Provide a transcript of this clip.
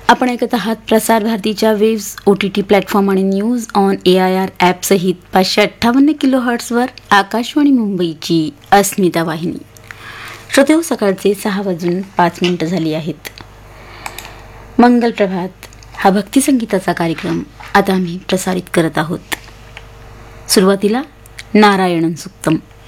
आपण ऐकत आहात प्रसार भारतीच्या वेव्स OTT प्लॅटफॉर्म आणि न्यूज ऑन AIR ॲप सहित 558 किलोहर्ट्झवर आकाशवाणी मुंबईची अस्मिता वाहिनी. श्रोतेहो, सकाळचे 6:05 झाली आहेत. मंगल प्रभात हा भक्तिसंगीताचा कार्यक्रम आता आम्ही प्रसारित करत आहोत. सुरुवातीला नारायणन सुक्तम.